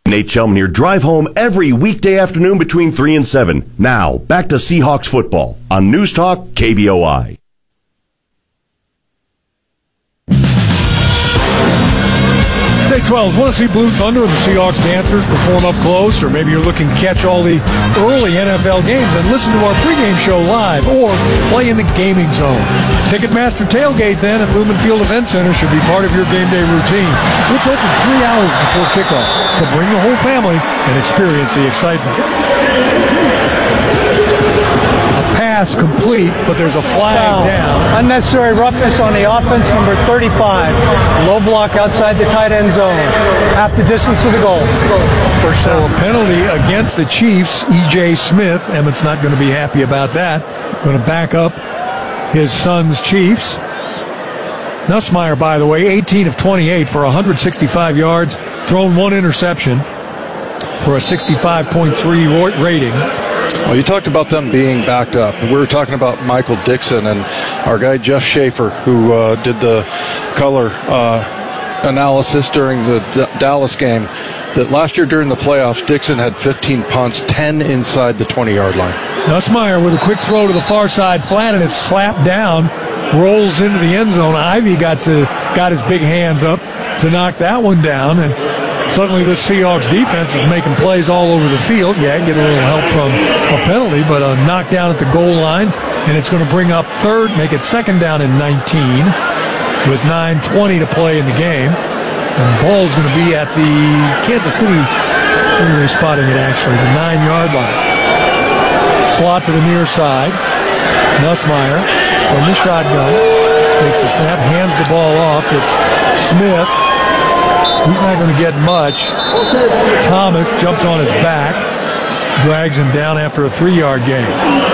Nate Shelman here. Drive home every weekday afternoon between 3 and 7. Now, back to Seahawks football on News Talk KBOI. Day 12s. Want to see Blue Thunder and the Seahawks dancers perform up close, or maybe you're looking to catch all the early NFL games, then listen to our pregame show live or play in the gaming zone. Ticketmaster Tailgate then at Lumen Field Event Center should be part of your game day routine. It's open 3 hours before kickoff, so bring the whole family and experience the excitement. Pass complete, but there's a flag down. Unnecessary roughness on the offense, number 35. Low block outside the tight end zone. Half the distance to the goal. So a penalty against the Chiefs. E.J. Smith, Emmett's not going to be happy about that. Going to back up his son's Chiefs. Nussmeier, by the way, 18 of 28 for 165 yards, thrown 1 interception for a 65.3 rating. Well, you talked about them being backed up. We were talking about Michael Dixon and our guy Jeff Schaefer, who did the color analysis during the Dallas game, that last year during the playoffs, Dixon had 15 punts, 10 inside the 20-yard line. Nussmeier with a quick throw to the far side flat, and it's slapped down, rolls into the end zone. Ivy got his big hands up to knock that one down, and suddenly the Seahawks defense is making plays all over the field. Yeah, get a little help from a penalty, but a knockdown at the goal line, and it's going to bring up third, make it second down and 19 with 9:20 to play in the game. And the ball is going to be at the Kansas City, where are they spotting it actually, the 9-yard line. Slot to the near side. Nussmeier from the shotgun takes the snap, hands the ball off. It's Smith. He's not going to get much. Thomas jumps on his back, drags him down after a 3-yard gain.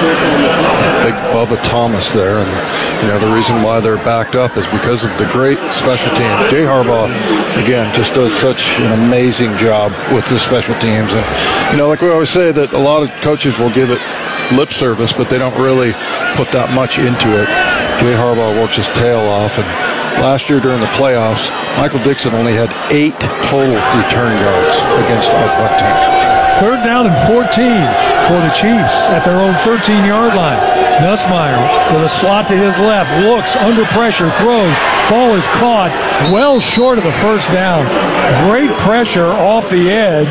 Big Bubba Thomas there, and the reason why they're backed up is because of the great special teams. Jay Harbaugh, again, just does such an amazing job with the special teams. And like we always say, that a lot of coaches will give it lip service, but they don't really put that much into it. Jay Harbaugh works his tail off, and last year during the playoffs, Michael Dixon only had 8 total return yards against our punt team. Third down and 14 for the Chiefs at their own 13-yard line. Nussmeier with a slot to his left, looks under pressure, throws. Ball is caught well short of the first down. Great pressure off the edge.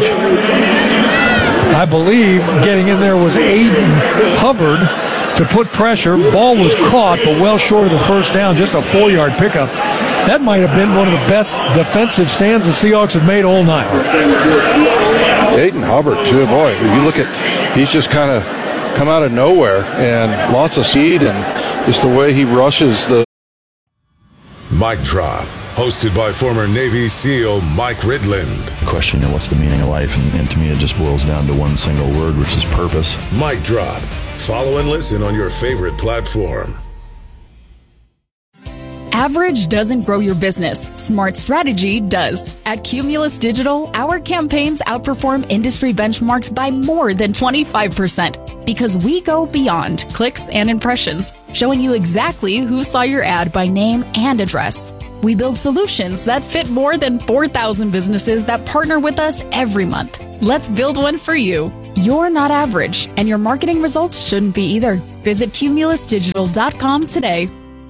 I believe getting in there was Aiden Hubbard to put pressure. Ball was caught, but well short of the first down, just a 4-yard pickup. That might have been one of the best defensive stands the Seahawks have made all night. Aiden Hubbard, too, boy. You look at, he's just kind of come out of nowhere, and lots of speed, and just the way he rushes the... Mic Drop, hosted by former Navy SEAL Mike Ridland. Question, what's the meaning of life? And to me, it just boils down to one single word, which is purpose. Mic Drop. Follow and listen on your favorite platform. Average doesn't grow your business. Smart strategy does. At Cumulus Digital, our campaigns outperform industry benchmarks by more than 25% because we go beyond clicks and impressions, showing you exactly who saw your ad by name and address. We build solutions that fit more than 4,000 businesses that partner with us every month. Let's build one for you. You're not average, and your marketing results shouldn't be either. Visit cumulusdigital.com today.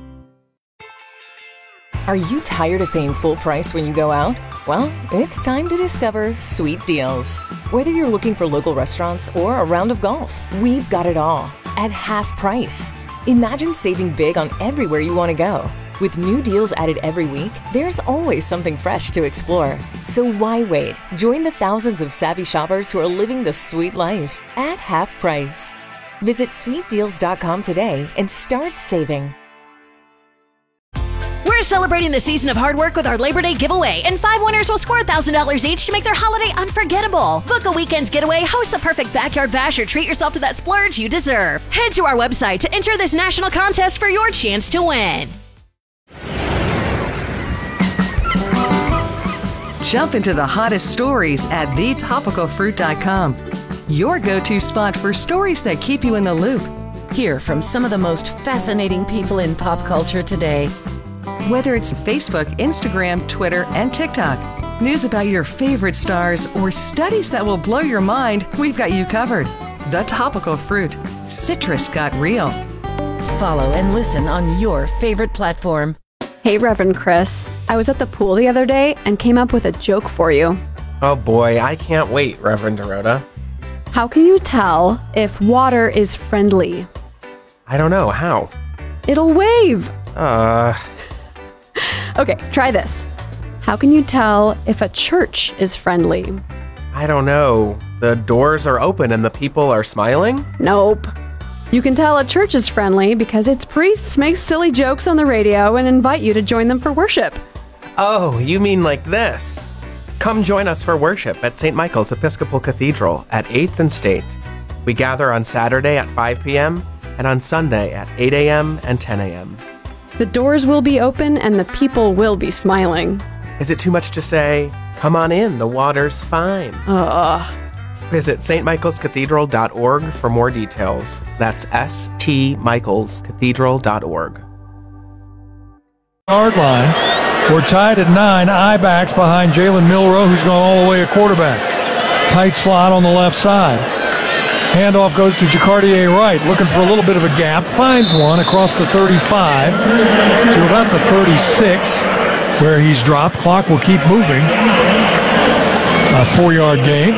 Are you tired of paying full price when you go out? Well, it's time to discover Sweet Deals. Whether you're looking for local restaurants or a round of golf, we've got it all at half price. Imagine saving big on everywhere you want to go. With new deals added every week, there's always something fresh to explore. So why wait? Join the thousands of savvy shoppers who are living the sweet life at half price. Visit sweetdeals.com today and start saving. We're celebrating the season of hard work with our Labor Day giveaway, and 5 winners will score $1,000 each to make their holiday unforgettable. Book a weekend getaway, host a perfect backyard bash, or treat yourself to that splurge you deserve. Head to our website to enter this national contest for your chance to win. Jump into the hottest stories at thetopicalfruit.com. Your go-to spot for stories that keep you in the loop. Hear from some of the most fascinating people in pop culture today. Whether it's Facebook, Instagram, Twitter, and TikTok, news about your favorite stars, or studies that will blow your mind, we've got you covered. The Topical Fruit. Citrus got real. Follow and listen on your favorite platform. Hey, Reverend Chris. I was at the pool the other day and came up with a joke for you. Oh boy, I can't wait, Reverend Dorota. How can you tell if water is friendly? I don't know, how? It'll wave. Okay, try this. How can you tell if a church is friendly? I don't know. The doors are open and the people are smiling? Nope. You can tell a church is friendly because its priests make silly jokes on the radio and invite you to join them for worship. Oh, you mean like this? Come join us for worship at St. Michael's Episcopal Cathedral at 8th and State. We gather on Saturday at 5 p.m. and on Sunday at 8 a.m. and 10 a.m. The doors will be open and the people will be smiling. Is it too much to say, come on in, the water's fine? Visit stmichaelscathedral.org for more details. That's stmichaelscathedral.org. Yard line. We're tied at 9. I-backs behind Jalen Milroe, who's gone all the way at quarterback. Tight slot on the left side. Handoff goes to Jacardier Wright, looking for a little bit of a gap. Finds one across the 35 to about the 36, where he's dropped. Clock will keep moving. A 4-yard gain.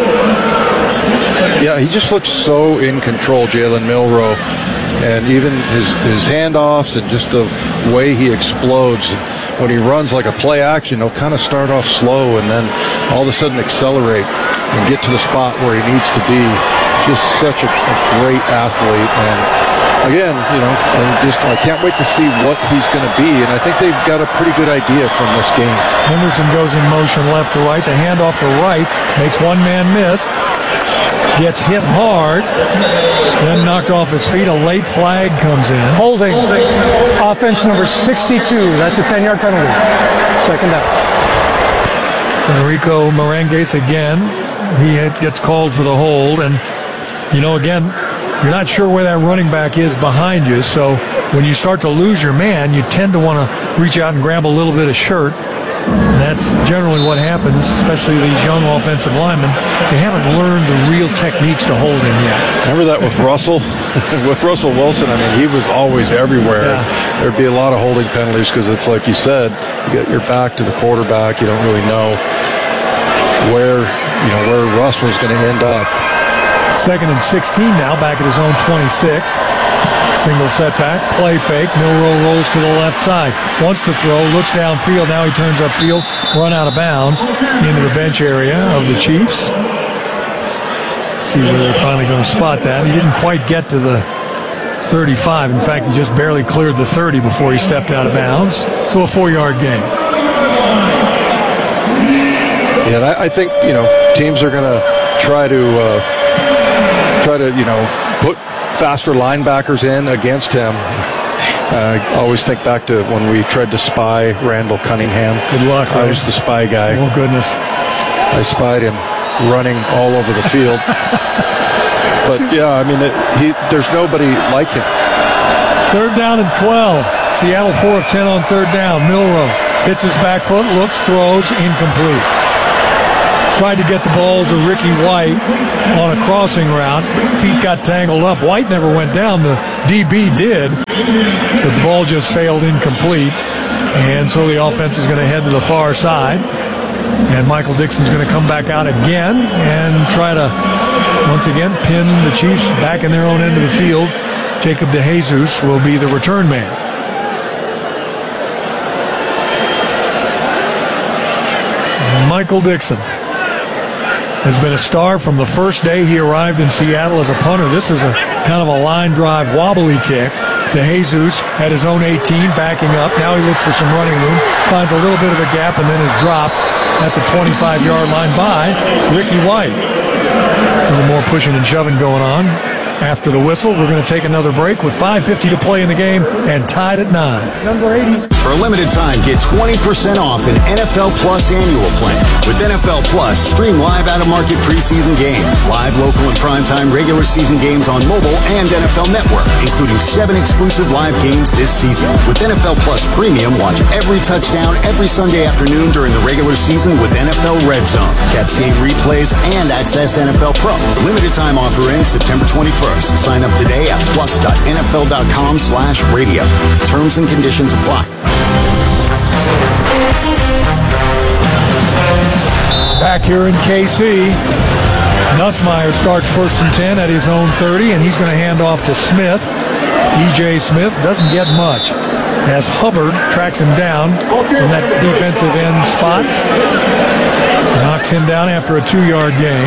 Yeah, he just looks so in control, Jalen Milroe. And even his handoffs and just the way he explodes. When he runs like a play action, he'll kind of start off slow and then all of a sudden accelerate and get to the spot where he needs to be. Just such a great athlete. And again, I can't wait to see what he's going to be. And I think they've got a pretty good idea from this game. Henderson goes in motion left to right. The handoff to right makes one man miss. Gets hit hard, then knocked off his feet. A late flag comes in. Holding. Offense number 62. That's a 10-yard penalty. Second down. Enrico Marangues again. He gets called for the hold. And, again, you're not sure where that running back is behind you. So when you start to lose your man, you tend to want to reach out and grab a little bit of shirt. And that's generally what happens, especially these young offensive linemen. They haven't learned the real techniques to hold him yet. Remember that with Russell? With Russell Wilson, he was always everywhere. Yeah. There'd be a lot of holding penalties because it's like you said, you get your back to the quarterback. You don't really know where Russ was going to end up. 2nd and 16 now, back at his own 26. Single setback, play fake. Milroe rolls to the left side. Wants to throw, looks downfield. Now he turns upfield, run out of bounds into the bench area of the Chiefs. Let's see where they're finally going to spot that. He didn't quite get to the 35. In fact, he just barely cleared the 30 before he stepped out of bounds. So a 4-yard gain. Yeah, I think, teams are going to try to put faster linebackers in against him. I always think back to when we tried to spy Randall Cunningham. Good luck, I was the spy guy. Oh, goodness. I spied him running all over the field. But, yeah, there's nobody like him. 3rd down and 12. Seattle 4 of 10 on 3rd down. Milroe hits his back foot, looks, throws, incomplete. Tried to get the ball to Ricky White on a crossing route. Feet got tangled up. White never went down. The DB did. But the ball just sailed incomplete. And so the offense is going to head to the far side. And Michael Dixon's going to come back out again and try to, once again, pin the Chiefs back in their own end of the field. Jacob DeJesus will be the return man. Michael Dixon has been a star from the first day he arrived in Seattle as a punter. This is a kind of a line drive wobbly kick. DeJesus at his own 18, backing up. Now he looks for some running room, finds a little bit of a gap, and then is dropped at the 25-yard line by Ricky White. A little more pushing and shoving going on. After the whistle, we're going to take another break with 5:50 to play in the game and tied at 9. Number 80. For a limited time, get 20% off an NFL Plus annual plan. With NFL Plus, stream live out-of-market preseason games, live local and primetime regular season games on mobile and NFL Network, including 7 exclusive live games this season. With NFL Plus Premium, watch every touchdown every Sunday afternoon during the regular season with NFL Red Zone. Catch game replays and access NFL Pro. Limited time offer ends September 21st. Sign up today at plus.nfl.com/radio. Terms and conditions apply. Back here in KC, Nussmeier starts 1st and 10 at his own 30, and he's going to hand off to Smith. E.J. Smith doesn't get much as Hubbard tracks him down from that defensive end spot. Knocks him down after a 2-yard gain.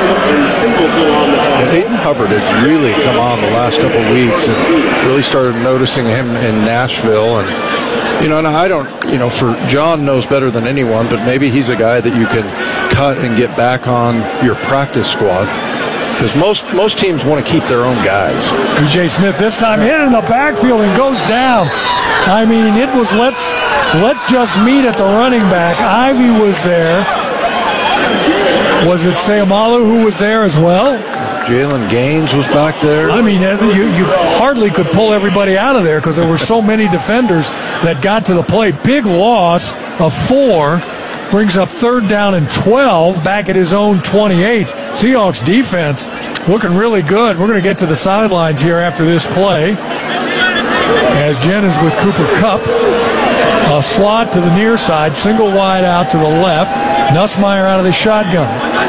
Hayden Hubbard has really come on the last couple of weeks and really started noticing him in Nashville. And and I don't, for John knows better than anyone, but maybe he's a guy that you can cut and get back on your practice squad. Because most teams want to keep their own guys. E.J. Smith this time hit in the backfield and goes down. I mean, it was let's just meet at the running back. Ivy was there. Was it Seumalo who was there as well? Jalen Gaines was back there. I mean, you hardly could pull everybody out of there because there were so many defenders that got to the play. Big loss of 4. Brings up 3rd down and 12 back at his own 28. Seahawks defense looking really good. We're going to get to the sidelines here after this play. As Jen is with Cooper Kupp. A slot to the near side, single wide out to the left. Nussmeier out of the shotgun.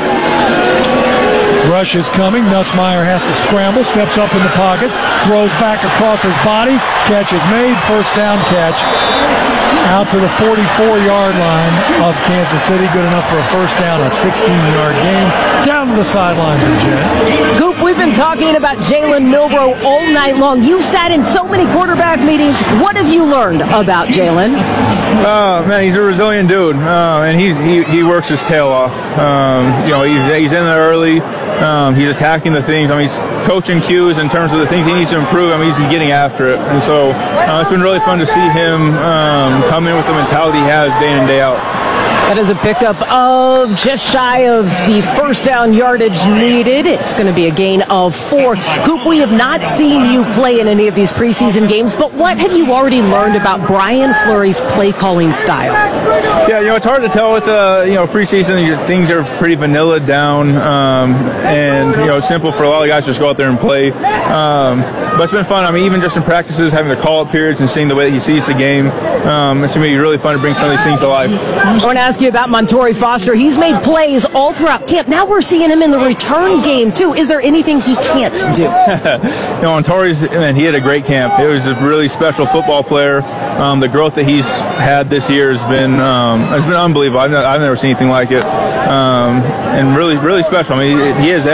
Rush is coming. Nussmeier has to scramble, steps up in the pocket, throws back across his body. Catch is made. 1st down catch. Out to the 44-yard line of Kansas City. Good enough for a 1st down, a 16-yard gain. Down to the sidelines of Jen. Coop, we've been talking about Jalen Milroe all night long. You've sat in so many quarterback meetings. What have you learned about Jalen? Man, he's a resilient dude, and he works his tail off. He's in there early. He's attacking the things. I mean, he's coaching cues in terms of the things he needs to improve. I mean, he's getting after it. And so it's been really fun to see him come in with the mentality he has day in and day out. That is a pickup of just shy of the 1st down yardage needed. It's going to be a gain of 4. Coop, we have not seen you play in any of these preseason games, but what have you already learned about Brian Fleury's play calling style? Yeah, it's hard to tell with preseason. Things are pretty vanilla down, and it's simple for a lot of guys to just go out there and play. But it's been fun. I mean, even just in practices, having the call-up periods and seeing the way that he sees the game, it's going to be really fun to bring some of these things to life. I want to ask you about Montori Foster. He's made plays all throughout camp. Now we're seeing him in the return game, too. Is there anything he can't do? Montori's, he had a great camp. He was a really special football player. The growth that he's had this year has been unbelievable. I've never seen anything like it. And really, really special. I mean, he has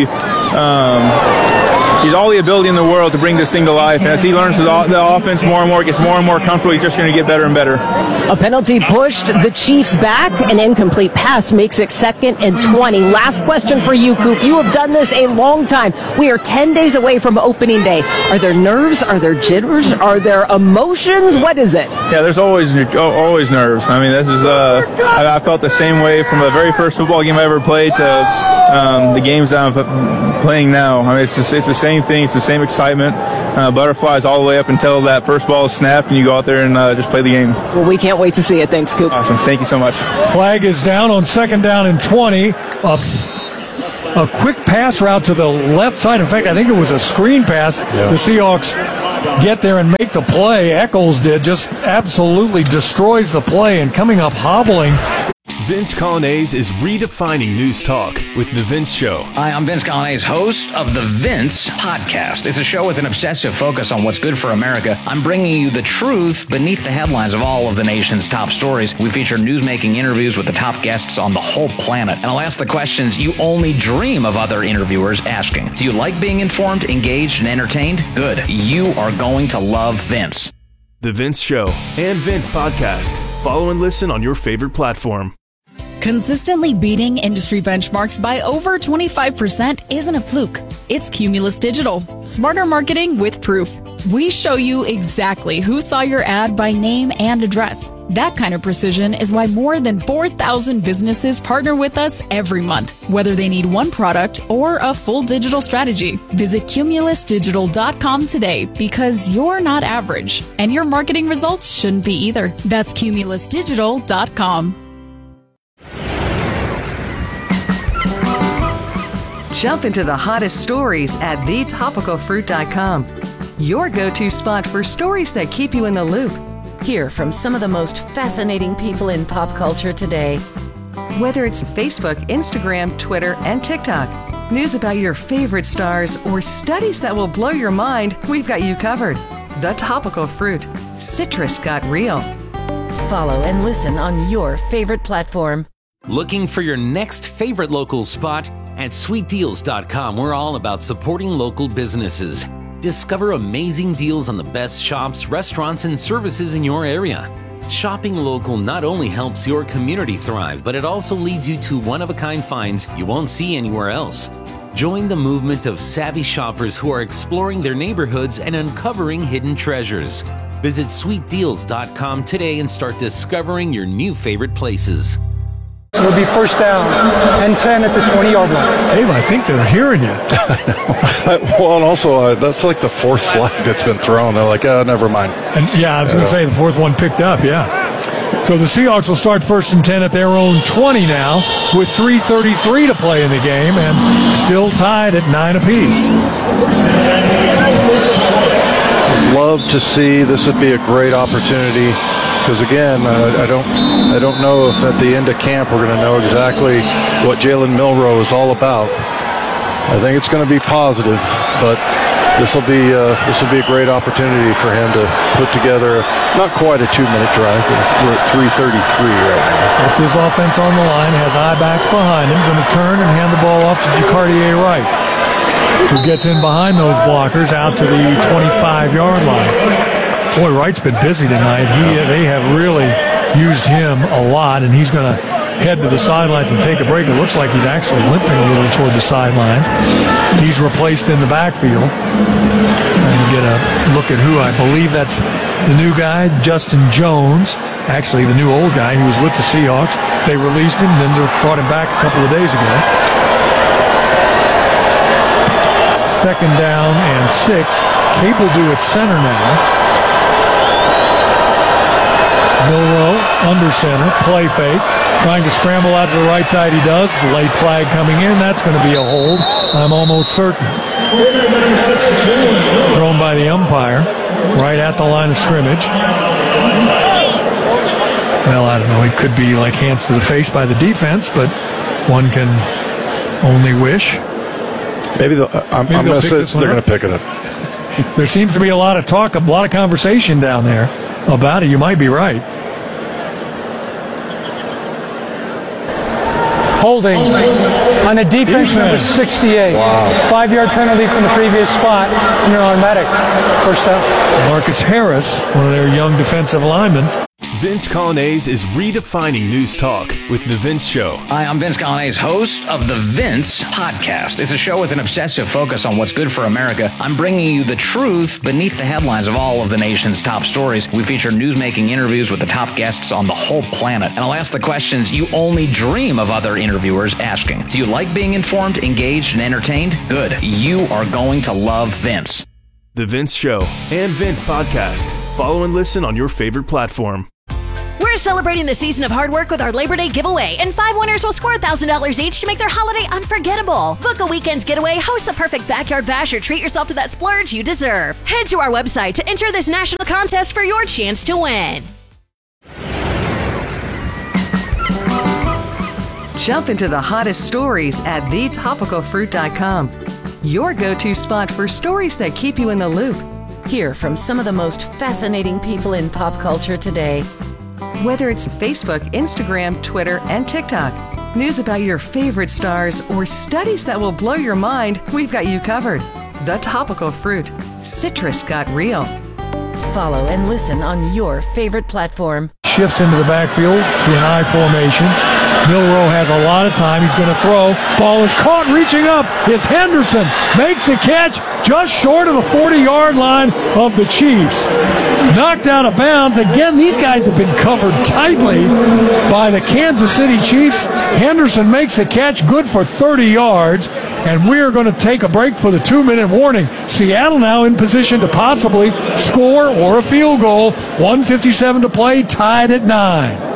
he's all the ability in the world to bring this thing to life. And as he learns the offense more and more, gets more and more comfortable, he's just going to get better and better. A penalty pushed the Chiefs back. An incomplete pass makes it 2nd and 20. Last question for you, Coop. You have done this a long time. We are 10 days away from opening day. Are there nerves? Are there jitters? Are there emotions? What is it? Yeah, there's always nerves. I mean, this is I felt the same way from the very first football game I ever played to the games I'm playing now. I mean, it's the same thing. It's the same excitement. Butterflies all the way up until that first ball is snapped and you go out there and just play the game. Well, we can't wait to see it. Thanks, Coop. Awesome. Thank you so much. Flag is down on 2nd down and 20. A quick pass route to the left side. In fact, I think it was a screen pass. Yeah. The Seahawks get there and make the play. Eccles did. Just absolutely destroys the play and coming up hobbling. Vince Colonnese is redefining news talk with The Vince Show. Hi, I'm Vince Colonnese, host of The Vince Podcast. It's a show with an obsessive focus on what's good for America. I'm bringing you the truth beneath the headlines of all of the nation's top stories. We feature news-making interviews with the top guests on the whole planet. And I'll ask the questions you only dream of other interviewers asking. Do you like being informed, engaged, and entertained? Good. You are going to love Vince. The Vince Show and Vince Podcast. Follow and listen on your favorite platform. Consistently beating industry benchmarks by over 25% isn't a fluke. It's Cumulus Digital. Smarter marketing with proof. We show you exactly who saw your ad by name and address. That kind of precision is why more than 4,000 businesses partner with us every month, whether they need one product or a full digital strategy. Visit CumulusDigital.com today because you're not average, and your marketing results shouldn't be either. That's CumulusDigital.com. Jump into the hottest stories at thetopicalfruit.com. Your go-to spot for stories that keep you in the loop. Hear from some of the most fascinating people in pop culture today. Whether it's Facebook, Instagram, Twitter, and TikTok, news about your favorite stars, or studies that will blow your mind, we've got you covered. The Topical Fruit. Citrus got real. Follow and listen on your favorite platform. Looking for your next favorite local spot? At sweetdeals.com, we're all about supporting local businesses. Discover amazing deals on the best shops, restaurants, and services in your area. Shopping local not only helps your community thrive, but it also leads you to one-of-a-kind finds you won't see anywhere else. Join the movement of savvy shoppers who are exploring their neighborhoods and uncovering hidden treasures. Visit sweetdeals.com today and start discovering your new favorite places. It'll be first down and 10 at the 20-yard line. Dave, I think they're hearing you. Well, and also, that's like the fourth flag that's been thrown. They're like, never mind. And yeah, I was going to say the fourth one picked up, yeah. So the Seahawks will start first and 10 at their own 20 now with 3:33 to play in the game and still tied at 9 apiece. Love to see. This would be a great opportunity. Because again, I don't know if at the end of camp we're going to know exactly what Jalen Milroe is all about. I think it's going to be positive, but this will be a great opportunity for him to put together not quite a 2-minute drive. We're at 3:33 right now. That's his offense on the line. Has I-backs behind him. Going to turn and hand the ball off to Jacardier Wright, who gets in behind those blockers out to the 25-yard line. Boy, Wright's been busy tonight. They have really used him a lot, and he's going to head to the sidelines and take a break. It looks like he's actually limping a little toward the sidelines. He's replaced in the backfield. Trying to get a look at who I believe that's the new guy, Justin Jones. Actually, the new old guy. He was with the Seahawks. They released him, then brought him back a couple of days ago. Second down and 6. Capel do at center now. Milroe under center, play fake, trying to scramble out to the right side. He does. The late flag coming in. That's going to be a hold, I'm almost certain. Thrown by the umpire right at the line of scrimmage. Well, I don't know. It could be like hands to the face by the defense, but one can only wish. Maybe I'm going to say they're going to pick it up. There seems to be a lot of talk, a lot of conversation down there about it. You might be right. Holding on a defense number 68. Wow. 5-yard penalty from the previous spot and an automatic first down. Marcus Harris, one of their young defensive linemen. Vince Colonnese is redefining news talk with The Vince Show. Hi, I'm Vince Colonnese, host of The Vince Podcast. It's a show with an obsessive focus on what's good for America. I'm bringing you the truth beneath the headlines of all of the nation's top stories. We feature newsmaking interviews with the top guests on the whole planet. And I'll ask the questions you only dream of other interviewers asking. Do you like being informed, engaged, and entertained? Good. You are going to love Vince. The Vince Show and Vince Podcast. Follow and listen on your favorite platform. We're celebrating the season of hard work with our Labor Day giveaway, and 5 winners will score $1,000 each to make their holiday unforgettable. Book a weekend getaway, host the perfect backyard bash, or treat yourself to that splurge you deserve. Head to our website to enter this national contest for your chance to win. Jump into the hottest stories at thetopicalfruit.com. Your go-to spot for stories that keep you in the loop. Hear from some of the most fascinating people in pop culture today. Whether it's Facebook, Instagram, Twitter, and TikTok, news about your favorite stars, or studies that will blow your mind, we've got you covered. The Topical Fruit. Citrus got real. Follow and listen on your favorite platform. Shifts into the backfield to an I formation. Milroe has a lot of time. He's going to throw. Ball is caught. Reaching up is Henderson. Makes the catch just short of the 40-yard line of the Chiefs. Knocked out of bounds. Again, these guys have been covered tightly by the Kansas City Chiefs. Henderson makes the catch, good for 30 yards. And we are going to take a break for the 2-minute warning. Seattle now in position to possibly score or a field goal. 1:57 to play, tied at 9.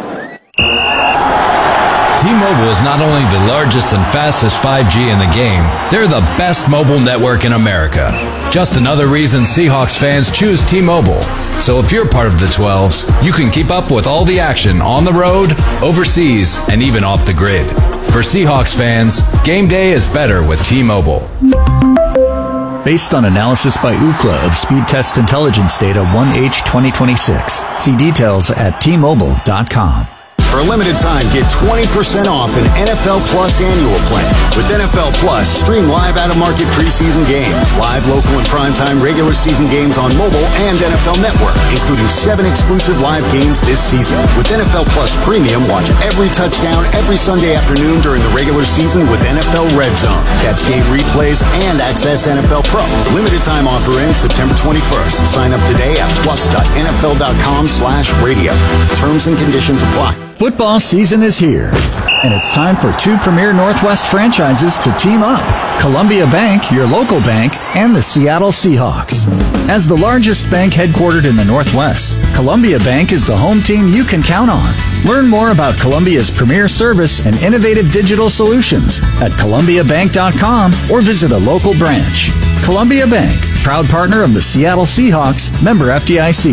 T-Mobile is not only the largest and fastest 5G in the game, they're the best mobile network in America. Just another reason Seahawks fans choose T-Mobile. So if you're part of the 12s, you can keep up with all the action on the road, overseas, and even off the grid. For Seahawks fans, game day is better with T-Mobile. Based on analysis by Ookla of speed test intelligence data 1H 2026. See details at T-Mobile.com. For a limited time, get 20% off an NFL Plus annual plan. With NFL Plus, stream live out-of-market preseason games, live local and primetime regular season games on mobile and NFL Network, including 7 exclusive live games this season. With NFL Plus Premium, watch every touchdown every Sunday afternoon during the regular season with NFL Red Zone. Catch game replays and access NFL Pro. Limited time offer ends September 21st. Sign up today at plus.nfl.com/radio. Terms and conditions apply. Football season is here, and it's time for 2 premier Northwest franchises to team up. Columbia Bank, your local bank, and the Seattle Seahawks. As the largest bank headquartered in the Northwest, Columbia Bank is the home team you can count on. Learn more about Columbia's premier service and innovative digital solutions at columbiabank.com or visit a local branch. Columbia Bank, proud partner of the Seattle Seahawks, member FDIC.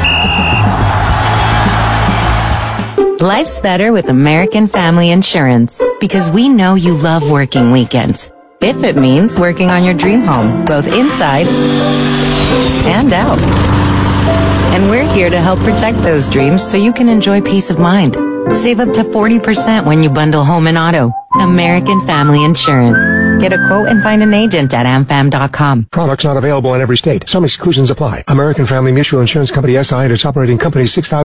Life's better with American Family Insurance because we know you love working weekends. If it means working on your dream home, both inside and out. And we're here to help protect those dreams so you can enjoy peace of mind. Save up to 40% when you bundle home and auto. American Family Insurance. Get a quote and find an agent at amfam.com. Products not available in every state. Some exclusions apply. American Family Mutual Insurance Company SI and its operating company 6000.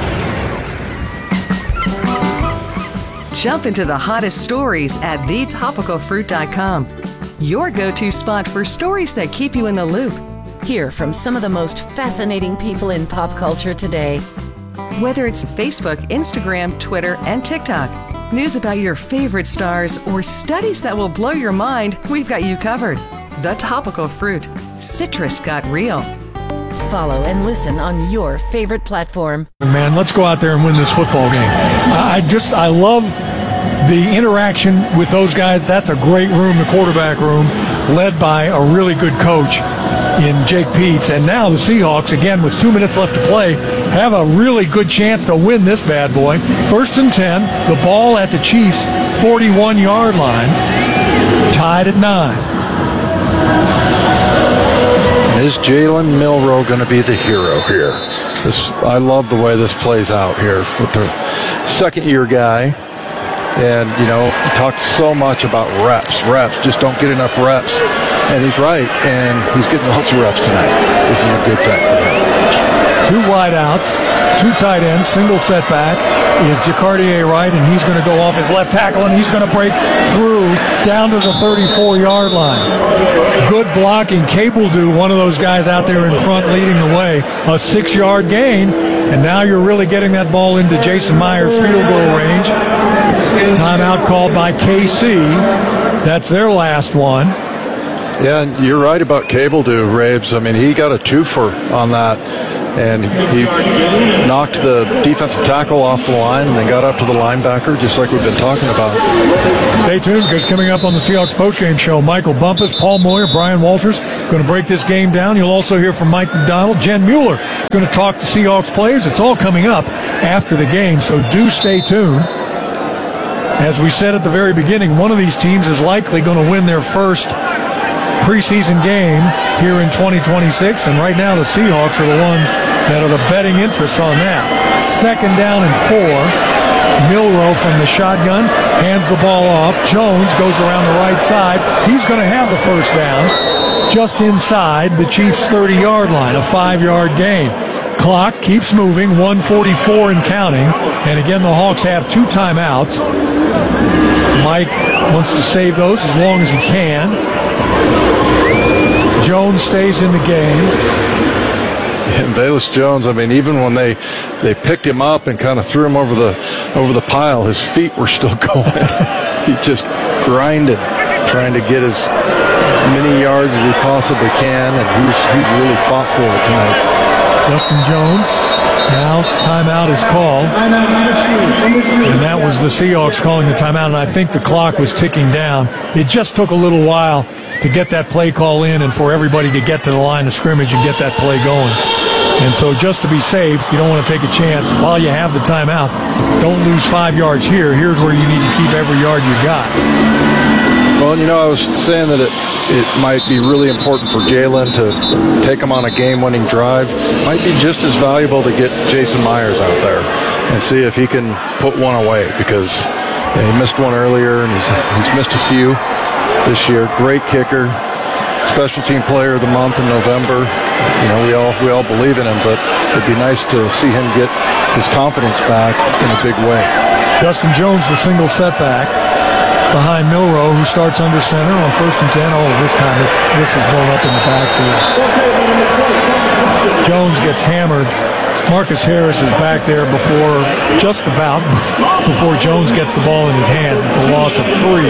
Jump into the hottest stories at thetopicalfruit.com. Your go-to spot for stories that keep you in the loop. Hear from some of the most fascinating people in pop culture today. Whether it's Facebook, Instagram, Twitter, and TikTok, news about your favorite stars, or studies that will blow your mind, we've got you covered. The Topical Fruit. Citrus got real. Follow and listen on your favorite platform. Man, let's go out there and win this football game. I love the interaction with those guys. That's a great room, the quarterback room, led by a really good coach in Jake Peets. And now the Seahawks, again, with 2 minutes left to play, have a really good chance to win this bad boy. 1st and 10, the ball at the Chiefs' 41-yard line, tied at 9. Is Jalen Milroe going to be the hero here? I love the way this plays out here with the second-year guy. And, he talks so much about reps. Just don't get enough reps. And he's right, and he's getting lots of reps tonight. This is a good thing for him. 2 wideouts, 2 tight ends, single setback is Jacardier Wright, and he's going to go off his left tackle, and he's going to break through down to the 34-yard line. Good blocking. Cabledew, one of those guys out there in front leading the way. A 6-yard gain, and now you're really getting that ball into Jason Myers' field goal range. Timeout called by KC. That's their last one. Yeah, and you're right about Cabledew, Rabes. I mean, he got a twofer on that, and he knocked the defensive tackle off the line and then got up to the linebacker, just like we've been talking about. Stay tuned, because coming up on the Seahawks postgame show, Michael Bumpus, Paul Moyer, Brian Walters going to break this game down. You'll also hear from Mike McDonald, Jen Mueller going to talk to Seahawks players. It's all coming up after the game, so do stay tuned. As we said at the very beginning, one of these teams is likely going to win their first preseason game here in 2026, and right now the Seahawks are the ones that are the betting interests on that. 2nd down and 4. Milroe from the shotgun hands the ball off. Jones goes around the right side. He's going to have the first down just inside the Chiefs' 30-yard line, a 5-yard gain. Clock keeps moving, 1:44 and counting, and again the Hawks have 2 timeouts. Mike wants to save those as long as he can. Jones stays in the game. And Velus Jones, I mean, even when they picked him up and kind of threw him over the pile, his feet were still going. He just grinded, trying to get as many yards as he possibly can, and he's really fought for it tonight. Justin Jones, now timeout is called. And that was the Seahawks calling the timeout, and I think the clock was ticking down. It just took a little while to get that play call in and for everybody to get to the line of scrimmage and get that play going. And so just to be safe, you don't want to take a chance. While you have the timeout, don't lose 5 yards here. Here's where you need to keep every yard you got. Well, I was saying that it might be really important for Jalen to take him on a game-winning drive. Might be just as valuable to get Jason Myers out there and see if he can put one away, because he missed one earlier and he's missed a few this year. Great kicker, special team player of the month in November. We all believe in him, but it'd be nice to see him get his confidence back in a big way. Justin Jones, the single setback behind Milroe, who starts under center on 1st and 10. Oh, this time this is blown up in the backfield. Jones gets hammered. Marcus Harris is back there before Jones gets the ball in his hands. It's a loss of 3.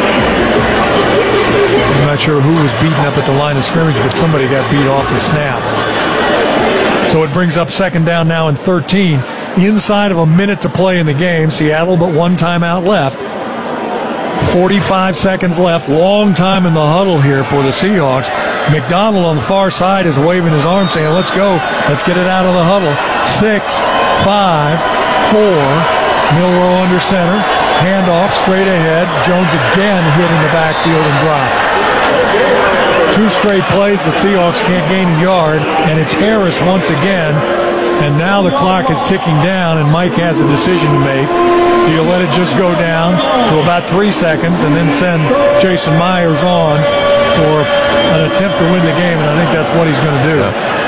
I'm not sure who was beaten up at the line of scrimmage, but somebody got beat off the snap. So it brings up second down now and 13. Inside of a minute to play in the game. Seattle, but one timeout left. 45 seconds left. Long time in the huddle here for the Seahawks. McDonald on the far side is waving his arm saying, let's go. Let's get it out of the huddle. 6, 5, 4. Milroe under center. Handoff straight ahead. Jones again hit in the backfield and dropped. 2 straight plays. The Seahawks can't gain a yard. And it's Harris once again. And now the clock is ticking down, and Mike has a decision to make. Do you let it just go down to about 3 seconds and then send Jason Myers on for an attempt to win the game? And I think that's what he's going to do.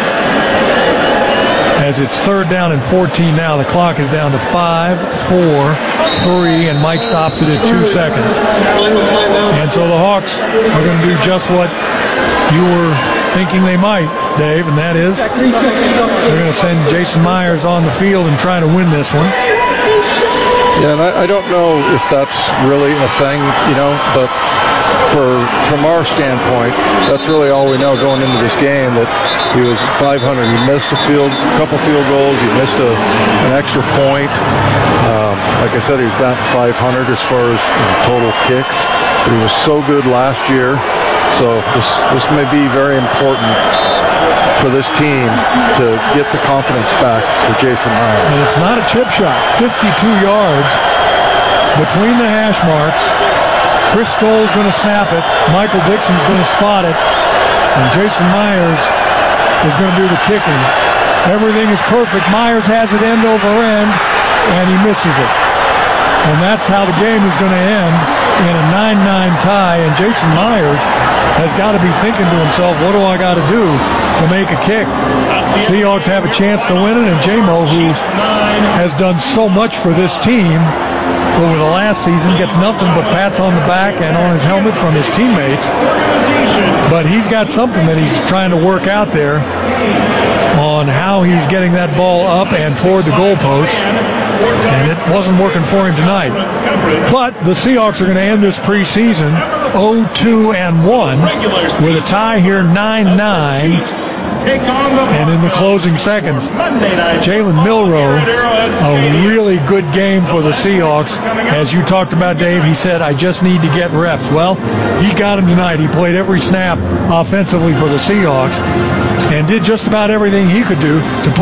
As it's 3rd down and 14 now, the clock is down to 5, 4, 3, and Mike stops it at 2 seconds. And so the Hawks are going to do just what you were thinking they might, Dave, and that is they're going to send Jason Myers on the field and try to win this one. Yeah, and I don't know if that's really a thing, but from our standpoint, that's really all we know going into this game, that he was 500. He missed a couple field goals. He missed an extra point. Like I said, he was batting 500 as far as total kicks. But he was so good last year. So this may be very important for this team to get the confidence back for Jason Myers. And it's not a chip shot. 52 yards between the hash marks. Chris Stoll's going to snap it. Michael Dixon's going to spot it. And Jason Myers is going to do the kicking. Everything is perfect. Myers has it end over end, and he misses it. And that's how the game is going to end in a 9-9 tie. And Jason Myers has got to be thinking to himself, what do I got to do to make a kick? Seahawks have a chance to win it, and J-Mo, who has done so much for this team over the last season, gets nothing but pats on the back and on his helmet from his teammates. But he's got something that he's trying to work out there on how he's getting that ball up and toward the goalposts. And it wasn't working for him tonight. But the Seahawks are going to end this preseason 0-2-1 with a tie here 9-9. And in the closing seconds, Jalen Milroe, a really good game for the Seahawks. As you talked about, Dave, he said, I just need to get reps. Well, he got him tonight. He played every snap offensively for the Seahawks and did just about everything he could do to put